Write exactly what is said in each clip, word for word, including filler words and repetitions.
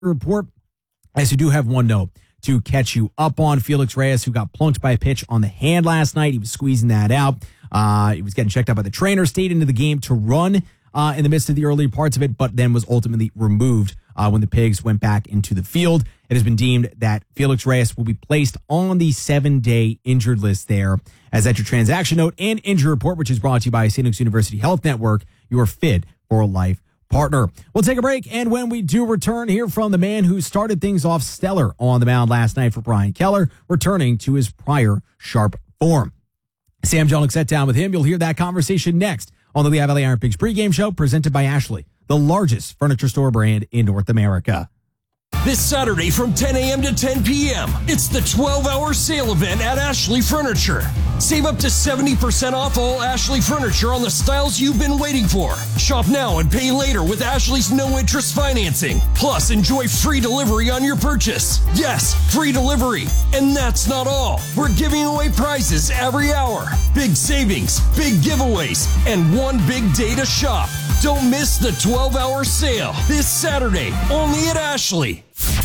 report, as you do have one note to catch you up on. Felix Reyes, who got plunked by a pitch on the hand last night. He was squeezing that out. Uh, he was getting checked out by the trainer, stayed into the game to run uh, in the midst of the early parts of it, but then was ultimately removed uh, when the Pigs went back into the field. It has been deemed that Felix Reyes will be placed on the seven-day injured list there. As at your transaction note and injury report, which is brought to you by Saint Luke's University Health Network, your fit for a life partner. We'll take a break, and when we do return, hear from the man who started things off stellar on the mound last night for Brian Keller, returning to his prior sharp form. Sam Jellick sat down with him. You'll hear that conversation next on the Lehigh Valley Iron Pigs pregame show, presented by Ashley, the largest furniture store brand in North America. This Saturday from ten a.m. to ten p.m., it's the twelve-hour sale event at Ashley Furniture. Save up to seventy percent off all Ashley Furniture on the styles you've been waiting for. Shop now and pay later with Ashley's no-interest financing. Plus, enjoy free delivery on your purchase. Yes, free delivery. And that's not all. We're giving away prizes every hour. Big savings, big giveaways, and one big day to shop. Don't miss the twelve-hour sale this Saturday, only at Ashley.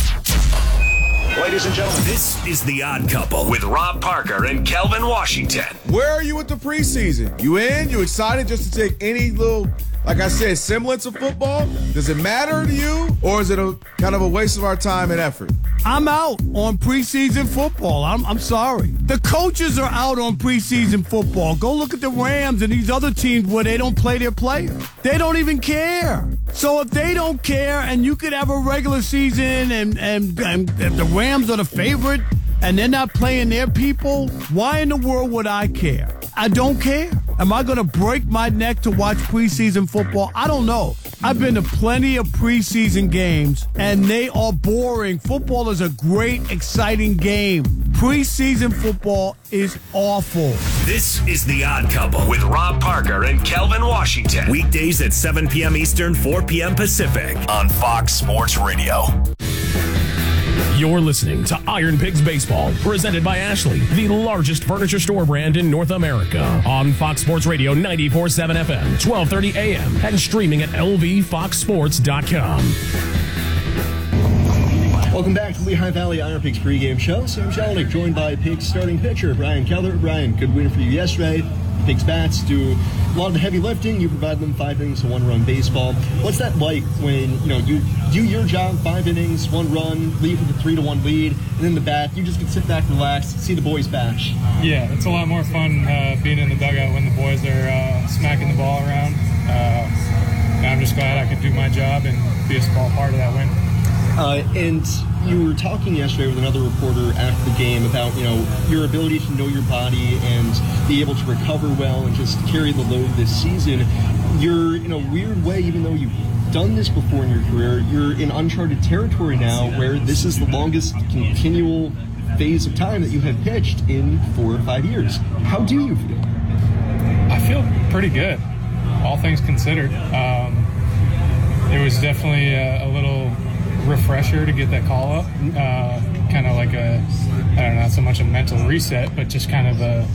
Ladies and gentlemen, this is The Odd Couple with Rob Parker and Kelvin Washington. Where are you with the preseason? You in? You excited just to take any little, like I said, semblance of football? Does it matter to you, or is it a kind of a waste of our time and effort? I'm out on preseason football. I'm, I'm sorry. The coaches are out on preseason football. Go look at the Rams and these other teams where they don't play their players. They don't even care. So if they don't care and you could have a regular season and, and, and if the Rams are the favorite and they're not playing their people, why in the world would I care? I don't care. Am I going to break my neck to watch preseason football? I don't know. I've been to plenty of preseason games, and they are boring. Football is a great, exciting game. Preseason football is awful. This is The Odd Couple with Rob Parker and Kelvin Washington. Weekdays at seven p.m. Eastern, four p.m. Pacific on Fox Sports Radio. You're listening to Iron Pigs Baseball, presented by Ashley, the largest furniture store brand in North America. On Fox Sports Radio ninety-four point seven F M, twelve thirty A M, and streaming at L V fox sports dot com. Welcome back to the Lehigh Valley Iron Pigs pregame show. Sam Jellick joined by Pigs starting pitcher Brian Keller. Brian, good win for you yesterday. Pigs bats do a lot of the heavy lifting. You provide them five innings of one-run baseball. What's that like when you know you do your job, five innings, one run, leave with a three to one lead, and then the bat, you just can sit back, relax, see the boys bash? Yeah, it's a lot more fun uh, being in the dugout when the boys are uh, smacking the ball around. Uh, and I'm just glad I could do my job and be a small part of that win. Uh, and you were talking yesterday with another reporter after the game about, you know, your ability to know your body and be able to recover well and just carry the load this season. You're, in a weird way, even though you've done this before in your career, you're in uncharted territory now where this is the longest continual phase of time that you have pitched in four or five years. How do you feel? I feel pretty good, all things considered. Um, it was definitely a, a little refresher to get that call up, uh, kind of like a, I don't know, not so much a mental reset, but just kind of a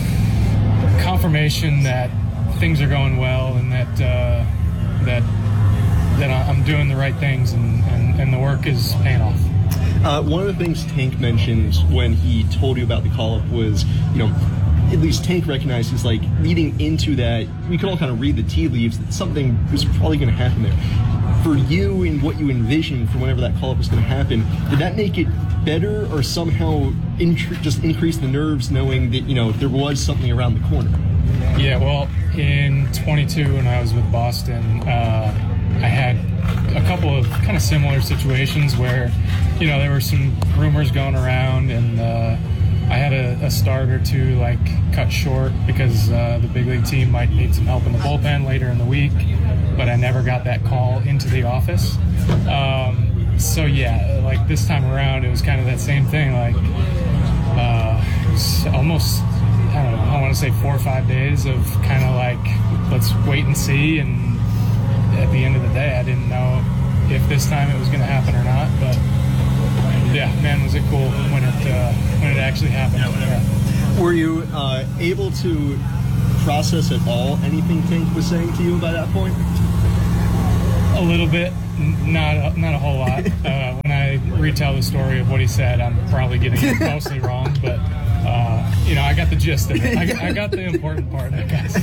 confirmation that things are going well and that uh, that that I'm doing the right things and, and, and the work is paying off. Uh, one of the things Tank mentioned when he told you about the call-up was, you know, at least Tank recognizes, like, leading into that, we could all kind of read the tea leaves that something was probably going to happen there. For you and what you envisioned for whenever that call-up was going to happen, did that make it better or somehow in- just increase the nerves knowing that, you know, there was something around the corner? Yeah, well, in twenty-two when I was with Boston, uh, I had a couple of kind of similar situations where, you know, there were some rumors going around and uh, I had a, a start or two, like, cut short because uh, the big league team might need some help in the bullpen later in the week, but I never got that call into the office. Um, so, yeah, like, this time around, it was kind of that same thing, like, uh, it was almost, I don't know, I want to say four or five days of kind of like, let's wait and see, and at the end of the day, I didn't know if this time it was going to happen or not, but yeah, man, was it cool when it uh, when it actually happened. Yeah. Were you uh, able to process at all anything Tank was saying to you by that point? A little bit. n- not not a whole lot. Uh, when I retell the story of what he said, I'm probably getting it mostly wrong, but uh, you know, I got the gist of it. I got, I got the important part, I guess.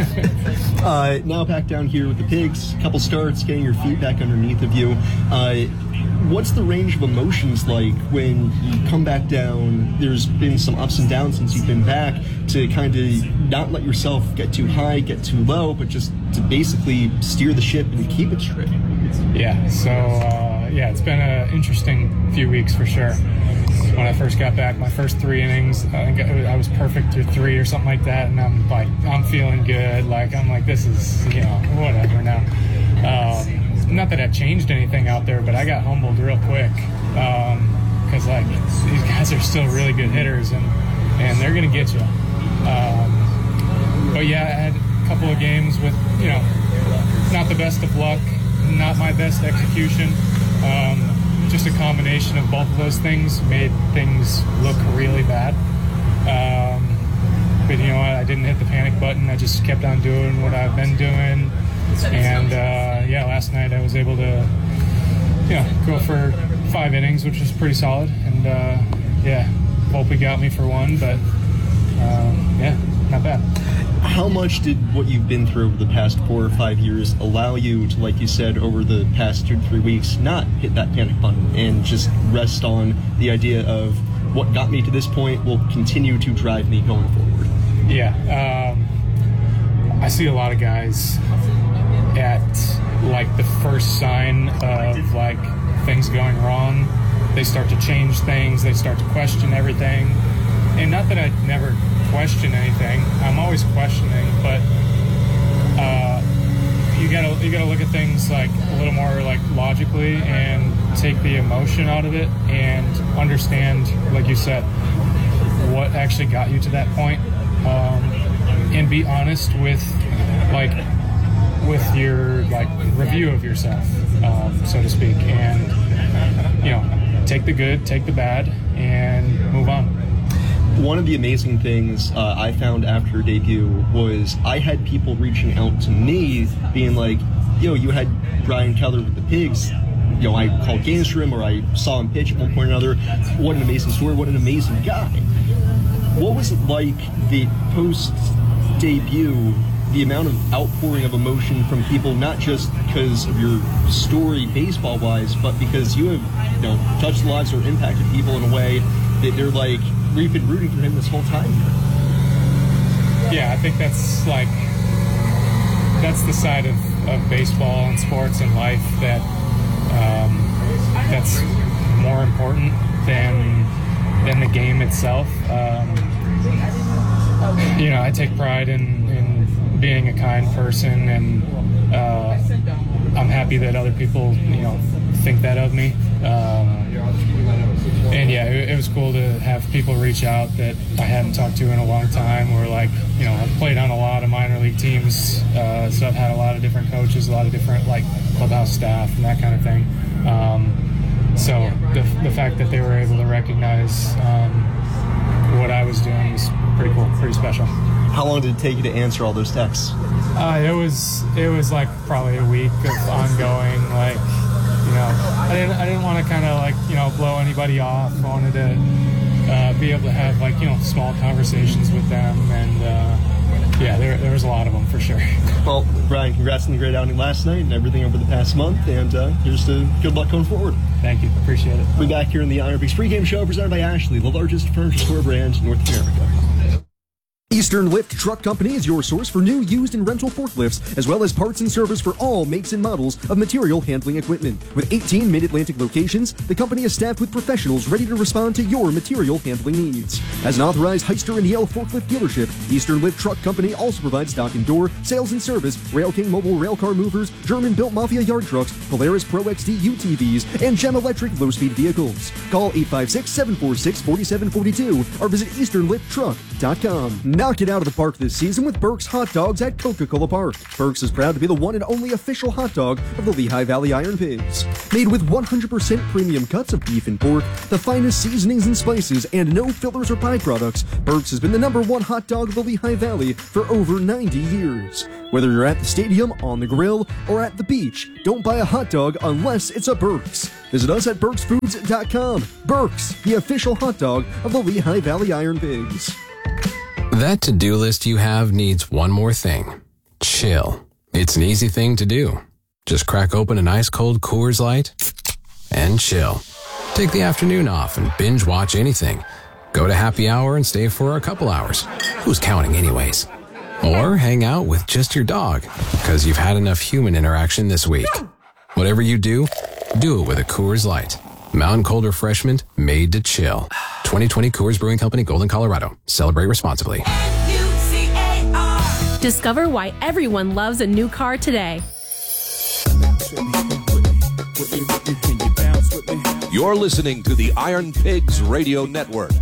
uh, now back down here with the Pigs, couple starts, getting your feet back underneath of you. Uh, What's the range of emotions like when you come back down? There's been some ups and downs since you've been back, to kind of not let yourself get too high, get too low, but just to basically steer the ship and keep it straight. Yeah, so uh, yeah, it's been an interesting few weeks for sure. When I first got back, my first three innings, I think I was perfect through three or something like that, and I'm like, I'm feeling good. Like, I'm like, this is, you know, whatever now. Um, Not that I've changed anything out there, but I got humbled real quick because, um, like, these guys are still really good hitters, and, and they're going to get you. Um, but, yeah, I had a couple of games with, you know, not the best of luck, not my best execution. Um, just a combination of both of those things made things look really bad. Um, but, you know what, I didn't hit the panic button. I just kept on doing what I've been doing. And, uh, yeah, last night I was able to, you know, go for five innings, which was pretty solid. And, uh, yeah, Volpe got me for one, but, um, yeah, not bad. How much did what you've been through over the past four or five years allow you to, like you said, over the past two to three weeks, not hit that panic button and just rest on the idea of what got me to this point will continue to drive me going forward? Yeah, um, I see a lot of guys at like the first sign of like things going wrong, they start to change things, they start to question everything. And not that I never question anything, I'm always questioning, but uh, you gotta you gotta look at things like a little more like logically and take the emotion out of it and understand, like you said, what actually got you to that point, um, and be honest with like with your like review of yourself, um, so to speak, and you know, take the good, take the bad, and move on. One of the amazing things uh, I found after your debut was I had people reaching out to me being like, yo, you had Brian Keller with the Pigs, you know, I called games for him, or I saw him pitch at one point or another. What an amazing story, what an amazing guy. What was it like the post-debut, the amount of outpouring of emotion from people, not just because of your story baseball-wise, but because you have, you know, touched lives or impacted people in a way that they're like, we've been rooting for him this whole time here. Yeah, I think that's like, that's the side of, of baseball and sports and life that um, that's more important than than the game itself. Um, you know, I take pride in, in being a kind person, and uh, I'm happy that other people, you know, think that of me. Um, and yeah, it, it was cool to have people reach out that I hadn't talked to in a long time, or like, you know, I've played on a lot of minor league teams, uh, so I've had a lot of different coaches, a lot of different like clubhouse staff and that kind of thing. Um, so the, the fact that they were able to recognize um, what I was doing was pretty cool, pretty special. How long did it take you to answer all those texts? Uh, it was it was like probably a week of ongoing, like, you know, I didn't I didn't want to kind of like, you know, blow anybody off. I wanted to uh, be able to have like, you know, small conversations with them, and uh, yeah, there there was a lot of them for sure. Well, Brian, congrats on the great outing last night and everything over the past month, and uh, here's to good luck going forward. Thank you, appreciate it. We'll be back here in the Iron Pigs pregame show presented by Ashley, the largest furniture store brand in North America. Eastern Lift Truck Company is your source for new, used, and rental forklifts, as well as parts and service for all makes and models of material handling equipment. With eighteen Mid-Atlantic locations, the company is staffed with professionals ready to respond to your material handling needs. As an authorized Hyster and Yale forklift dealership, Eastern Lift Truck Company also provides dock and door, sales and service, Rail King mobile railcar movers, German-built Mafia yard trucks, Polaris Pro X D U T Vs, and Gem Electric low-speed vehicles. Call eight five six, seven four six, four seven four two or visit eastern lift truck dot com. Knock it out of the park this season with Burke's Hot Dogs at Coca-Cola Park. Burke's is proud to be the one and only official hot dog of the Lehigh Valley Iron Pigs. Made with one hundred percent premium cuts of beef and pork, the finest seasonings and spices, and no fillers or byproducts, Burke's has been the number one hot dog of the Lehigh Valley for over ninety years. Whether you're at the stadium, on the grill, or at the beach, don't buy a hot dog unless it's a Burke's. Visit us at burks foods dot com. Burke's, the official hot dog of the Lehigh Valley Iron Pigs. That to-do list you have needs one more thing. Chill. It's an easy thing to do. Just crack open an ice-cold Coors Light and chill. Take the afternoon off and binge watch anything. Go to happy hour and stay for a couple hours. Who's counting anyways? Or hang out with just your dog, because you've had enough human interaction this week. Whatever you do, do it with a Coors Light. Mountain cold refreshment made to chill. twenty twenty Coors Brewing Company, Golden, Colorado. Celebrate responsibly. Discover why everyone loves a new car today. You're listening to the Iron Pigs Radio Network.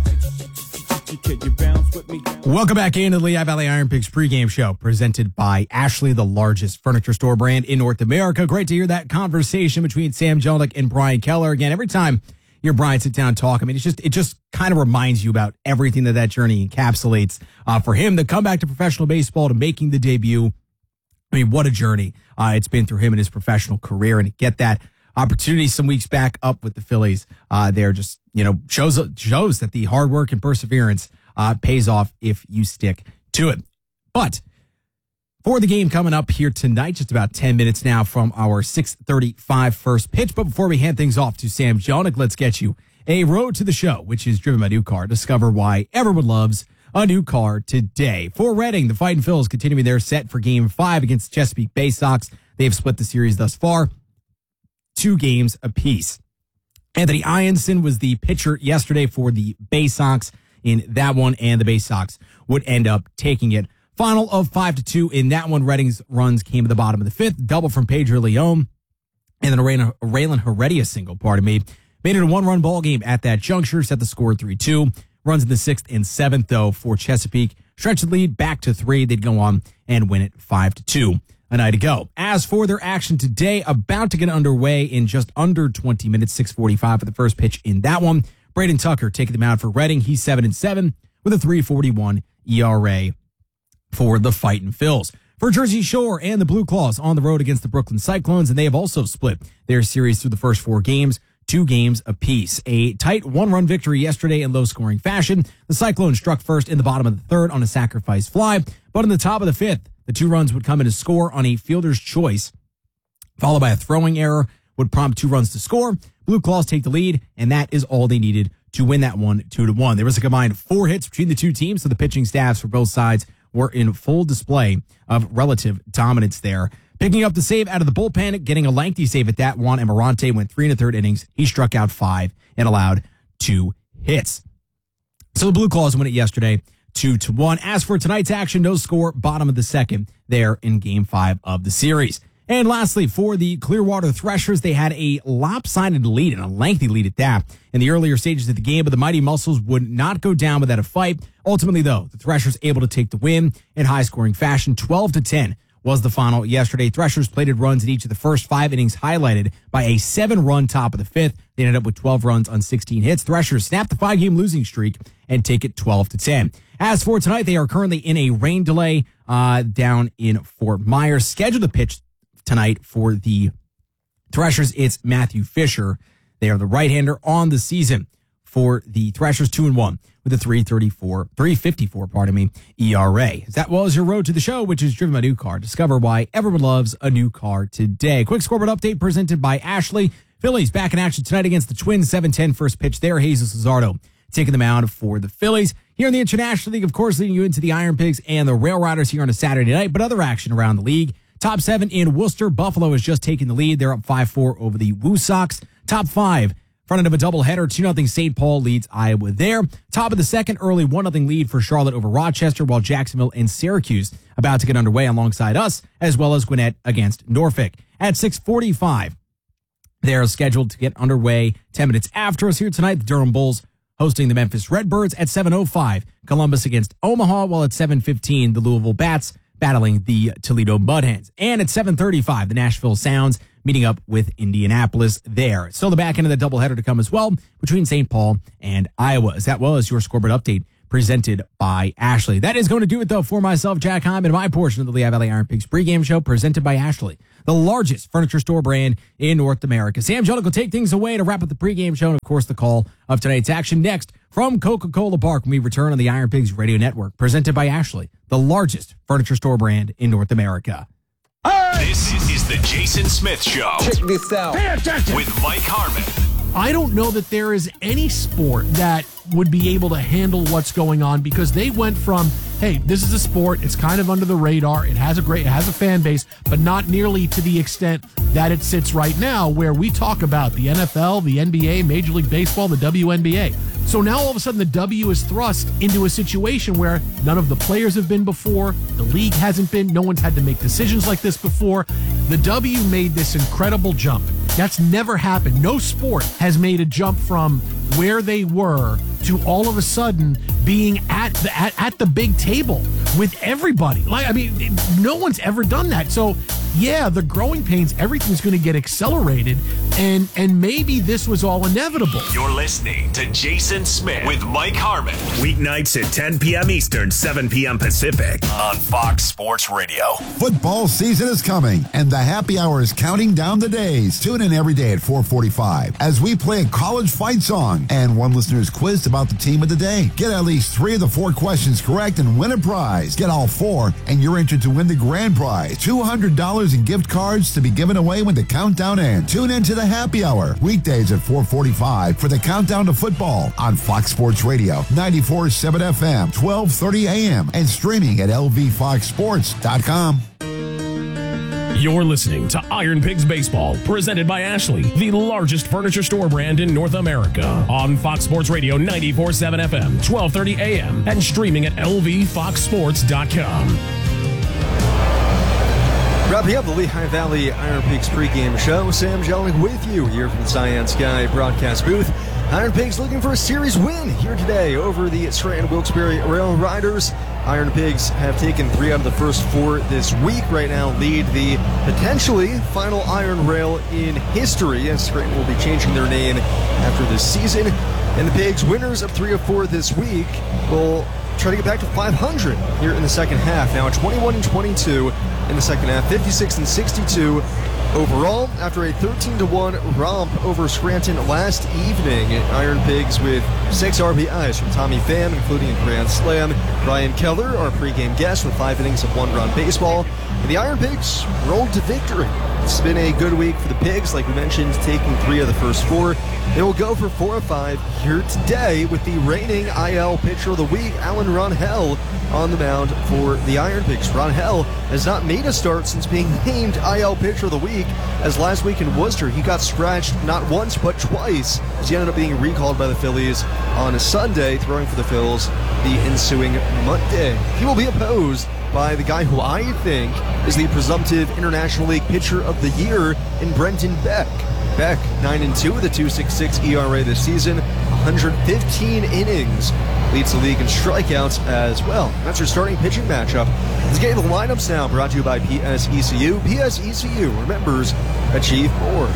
Welcome back into the Lehigh Valley Iron Pigs pregame show, presented by Ashley, the largest furniture store brand in North America. Great to hear that conversation between Sam Jelnick and Brian Keller. Again, every time you hear Brian sit down and talk, I mean, it's just it just kind of reminds you about everything that that journey encapsulates. Uh, for him, the comeback to professional baseball, to making the debut. I mean, what a journey uh, it's been through him in his professional career, and to get that opportunity some weeks back up with the Phillies uh, there just, you know, shows shows that the hard work and perseverance uh, pays off if you stick to it. But for the game coming up here tonight, just about ten minutes now from our six thirty-five first pitch. But before we hand things off to Sam Jelnick, let's get you a road to the show, which is driven by New Car. Discover why everyone loves a new car today. For Reading, the Fightin' Phils continuing their set for game five against Chesapeake Bay Sox. They've split the series thus far, two games apiece. Anthony Ianson was the pitcher yesterday for the Bay Sox in that one, and the Bay Sox would end up taking it. Final of five to two in that one. Reading's runs came at the bottom of the fifth, double from Pedro Leon, and then a Raylan Heredia single, pardon me, made it a one-run ball game at that juncture, set the score three two. Runs in the sixth and seventh, though, for Chesapeake. Stretch the lead back to three. They'd go on and win it five to two. A night ago. As for their action today, about to get underway in just under twenty minutes, six forty-five for the first pitch in that one. Braden Tucker taking them out for Reading. He's seven and seven with a three forty-one E R A for the Fightin' Phils. For Jersey Shore and the Blue Claws on the road against the Brooklyn Cyclones, and they have also split their series through the first four games, two games apiece. A tight one-run victory yesterday in low-scoring fashion. The Cyclones struck first in the bottom of the third on a sacrifice fly, but in the top of the fifth, the two runs would come in to score on a fielder's choice, followed by a throwing error, would prompt two runs to score. Blue Claws take the lead, and that is all they needed to win that one two to one. There was a combined four hits between the two teams, so the pitching staffs for both sides were in full display of relative dominance there. Picking up the save out of the bullpen, getting a lengthy save at that one, and Morante went three and a third innings. He struck out five and allowed two hits. So the Blue Claws win it yesterday, two to one. As for tonight's action, no score, bottom of the second there in game five of the series. And lastly, for the Clearwater Threshers, they had a lopsided lead, and a lengthy lead at that, in the earlier stages of the game, but the Mighty Muscles would not go down without a fight. Ultimately, though, the Threshers able to take the win in high-scoring fashion, twelve to ten. Was the final yesterday. Threshers plated runs in each of the first five innings, highlighted by a seven-run top of the fifth. They ended up with twelve runs on sixteen hits. Threshers snapped the five-game losing streak and take it twelve to ten. As for tonight, they are currently in a rain delay uh, down in Fort Myers. Scheduled to pitch tonight for the Threshers, it's Matthew Fisher. They are the right-hander on the season for the Threshers, two and one. With a three thirty-four, three fifty-four, pardon me, E R A. That was your road to the show, which is driven by New Car. Discover why everyone loves a new car today. Quick scoreboard update presented by Ashley. Phillies back in action tonight against the Twins, seven ten first pitch there. Jesus Luzardo taking them out for the Phillies. Here in the International League, of course, leading you into the Iron Pigs and the Rail Riders here on a Saturday night, but other action around the league. Top seven in Worcester. Buffalo has just taken the lead. They're up five four over the Woo Sox. Top five. Front end of a doubleheader, two nothing Saint Paul leads Iowa there. Top of the second, early one nothing lead for Charlotte over Rochester, while Jacksonville and Syracuse about to get underway alongside us, as well as Gwinnett against Norfolk. At six forty-five, they're scheduled to get underway ten minutes after us here tonight. The Durham Bulls hosting the Memphis Redbirds. At seven oh five, Columbus against Omaha, while at seven fifteen, the Louisville Bats battling the Toledo Mudhens. And at seven thirty-five, the Nashville Sounds meeting up with Indianapolis there. Still the back end of the doubleheader to come as well between Saint Paul and Iowa. As that was your scoreboard update presented by Ashley. That is going to do it, though, for myself, Jack Hyman, my portion of the Lehigh Valley Iron Pigs pregame show presented by Ashley, the largest furniture store brand in North America. Sam Jellick will take things away to wrap up the pregame show and, of course, the call of tonight's action next from Coca-Cola Park when we return on the Iron Pigs Radio Network, presented by Ashley, the largest furniture store brand in North America. This is the Jason Smith Show. Check this out. Pay attention. With Mike Harmon. I don't know that there is any sport that would be able to handle what's going on, because they went from, hey, this is a sport, it's kind of under the radar, it has a great, it has a fan base, but not nearly to the extent that it sits right now, where we talk about the N F L, the N B A, Major League Baseball, the W N B A. So now all of a sudden the W is thrust into a situation where none of the players have been before, the league hasn't been, no one's had to make decisions like this before. The W made this incredible jump. That's never happened. No sport has made a jump from where they were to all of a sudden being at the at, at the big table with everybody. Like, I mean, no one's ever done that. So yeah, the growing pains, everything's going to get accelerated, and and maybe this was all inevitable. You're listening to Jason Smith with Mike Harmon. Weeknights at ten p.m. Eastern, seven p.m. Pacific on Fox Sports Radio. Football season is coming, and the happy hour is counting down the days. Tune in every day at four forty-five as we play a college fight song, and one listener is quizzed about the team of the day. Get at least three of the four questions correct and win a prize. Get all four, and you're entered to win the grand prize, two hundred dollars in gift cards to be given away when the countdown ends. Tune in to the happy hour, weekdays at four forty-five for the countdown to football on Fox Sports Radio, ninety-four point seven F M, twelve thirty A M, and streaming at L V fox sports dot com. You're listening to Iron Pigs Baseball, presented by Ashley, the largest furniture store brand in North America, on Fox Sports Radio ninety-four point seven F M, twelve thirty A M, and streaming at L V fox sports dot com. Wrapping up the Lehigh Valley Iron Pigs pregame show, Sam Jellick with you here from the Cyan Sky broadcast booth. Iron Pigs looking for a series win here today over the Scranton Wilkes-Barre Rail Riders. Iron Pigs have taken three out of the first four this week. Right now lead the potentially final Iron Rail in history, as Scranton will be changing their name after this season. And the Pigs, winners of three of four this week, will try to get back to five hundred here in the second half. Now at twenty-one and twenty-two in the second half, fifty-six and sixty-two overall after a thirteen to one romp over Scranton last evening. Iron Pigs with six R B Is from Tommy Pham, including a grand slam. Brian Keller, our pregame guest, with five innings of one-run baseball. And the Iron Pigs rolled to victory. It's been a good week for the Pigs, like we mentioned, taking three of the first four. They will go for four or five here today with the reigning I L pitcher of the week, Alan Ronhell, on the mound for the Iron Pigs. Ronhell has not made a start since being named I L pitcher of the week, as last week in Worcester he got scratched not once but twice, as he ended up being recalled by the Phillies on a Sunday, throwing for the Phils the ensuing Monday. He will be opposed by the guy who I think is the presumptive International League Pitcher of the Year in Brenton Beck. Beck, nine and two with a two point six six E R A this season, one hundred fifteen innings, leads the league in strikeouts as well. That's your starting pitching matchup. Let's get the lineups now, brought to you by P S E C U. P S E C U, where members achieve more.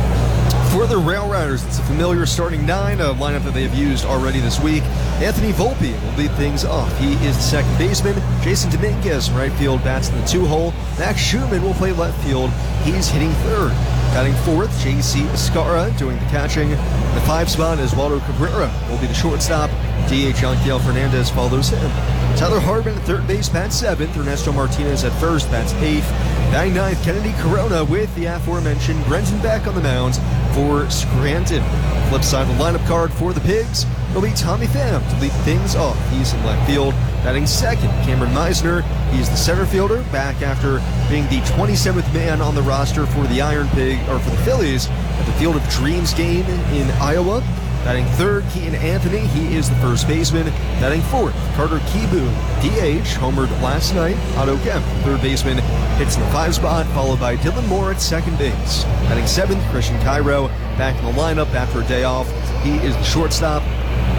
For the Rail Riders, it's a familiar starting nine, a lineup that they have used already this week. Anthony Volpe will lead things off. He is the second baseman. Jason Dominguez, right field, bats in the two-hole. Max Schumann will play left field. He's hitting third. Batting fourth, J C Escara doing the catching. The five spot is Waldo Cabrera will be the shortstop. D H Yanquiel Fernandez follows him. Tyler Hardman at third base, bats seventh. Ernesto Martinez at first, bats eighth. Batting ninth, Kennedy Corona with the aforementioned Brenton Beck on the mound for Scranton. Flip side of the lineup card for the Pigs will be Tommy Pham to lead things off. He's in left field. Batting second, Cameron Meisner. He's the center fielder, back after being the twenty-seventh man on the roster for the Iron Pig, or for the Phillies, at the Field of Dreams game in Iowa. Batting third, Keaton Anthony. He is the first baseman. Batting fourth, Carter Kieboom, D H, homered last night. Otto Kemp, third baseman, hits in the five spot, followed by Dylan Moore at second base. Batting seventh, Christian Cairo, back in the lineup after a day off. He is the shortstop.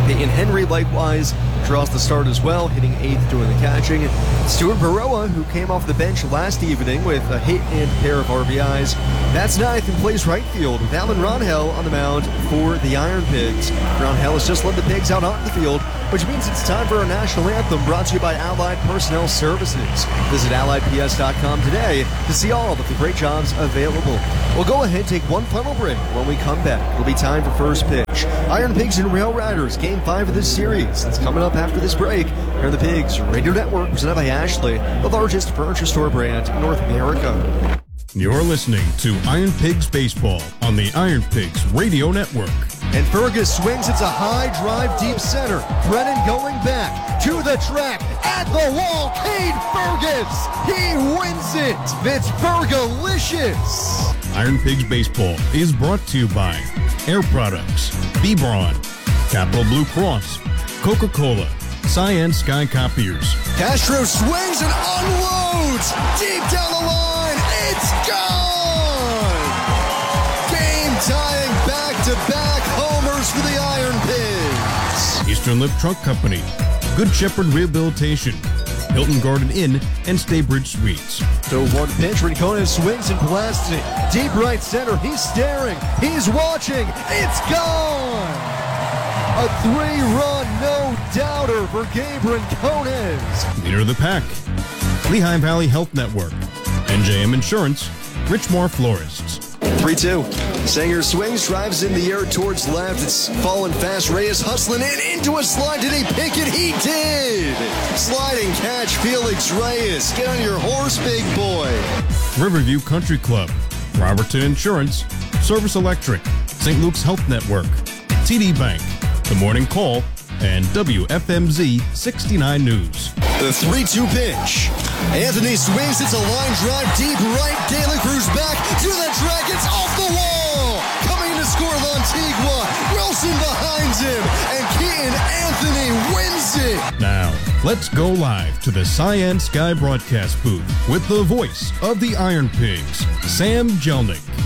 Peyton Henry likewise draws the start as well, hitting eighth doing the catching. Stuart Baroa, who came off the bench last evening with a hit and a pair of R B Is, that's ninth and plays right field with Alan Ronhell on the mound for the Iron Pigs. Ronhell has just led the Pigs out onto the field, which means it's time for our national anthem, brought to you by Allied Personnel Services. Visit allied p s dot com today to see all of the great jobs available. We'll go ahead and take one final break. When we come back, it'll be time for first pitch. Iron Pigs and Rail Riders, game five of this series. That's coming up after this break. Here are the Pigs Radio Network, presented by Ashley, the largest furniture store brand in North America. You're listening to Iron Pigs Baseball on the Iron Pigs Radio Network. And Fergus swings. It's a high drive deep center. Brennan going back to the track at the wall. Cade Fergus. He wins it. It's Fergalicious. Iron Pigs Baseball is brought to you by Air Products, B-Braun, Capital Blue Cross, Coca-Cola, Cyan Sky Copiers. Castro swings and unloads deep down the line. It's gone. Game tying back-to-back homers for the Iron Pigs. Eastern Lift Truck Company, Good Shepherd Rehabilitation, Hilton Garden Inn, and Staybridge Suites. So one pitch, Rincones swings and blasts it. Deep right center, he's staring, he's watching, it's gone! A three-run no-doubter for Gabe Rincones. Leader of the pack, Lehigh Valley Health Network, N J M Insurance, Richmore Florists. three two. Sanger swings, drives in the air towards left. It's falling fast. Reyes hustling in into a slide. Did he pick it? He did. Sliding catch, Felix Reyes. Get on your horse, big boy. Riverview Country Club, Robertson Insurance, Service Electric, Saint Luke's Health Network, T D Bank, The Morning Call, and W F M Z sixty-nine News. The three two pitch. Anthony swings. It's a line drive deep right. De La Cruz back to the track. It's off the wall. Coming to score Lantigua. Wilson behind him. And Keaton Anthony wins it. Now, let's go live to the Cyan Sky broadcast booth with the voice of the Iron Pigs, Sam Jelnick.